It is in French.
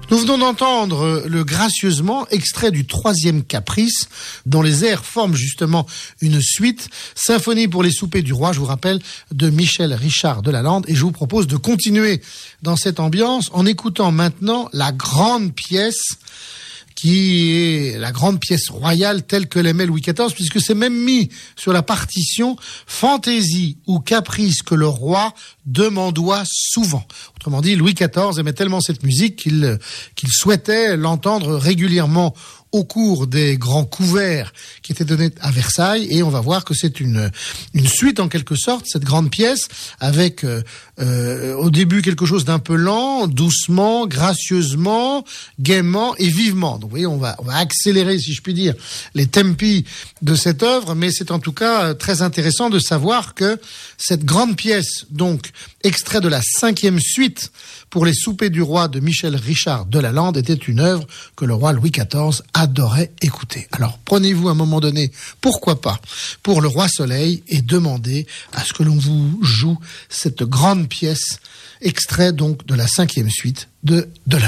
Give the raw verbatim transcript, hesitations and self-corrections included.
Nous venons d'entendre le Gracieusement, extrait du troisième caprice, dont les airs forment justement une suite. Symphonie pour les soupers du roi, je vous rappelle, de Michel Richard de Lalande. Et je vous propose de continuer dans cette ambiance en écoutant maintenant la grande pièce qui est la grande pièce royale telle que l'aimait Louis quatorze, puisque c'est même mis sur la partition fantaisie ou caprice que le roi demandoit souvent. Autrement dit, Louis quatorze aimait tellement cette musique qu'il qu'il souhaitait l'entendre régulièrement au cours des grands couverts qui étaient donnés à Versailles, et on va voir que c'est une une suite en quelque sorte, cette grande pièce, avec euh, euh, au début quelque chose d'un peu lent, doucement, gracieusement, gaiement et vivement. Donc vous voyez, on va on va accélérer, si je puis dire, les tempi de cette œuvre, mais c'est en tout cas très intéressant de savoir que cette grande pièce, donc extrait de la cinquième suite pour les soupers du roi de Michel Richard de Lalande, était une œuvre que le roi Louis quatorze adorait écouter. Alors prenez-vous à un moment donné, pourquoi pas, pour le roi Soleil et demandez à ce que l'on vous joue cette grande pièce, extrait donc de la cinquième suite de de Lalande.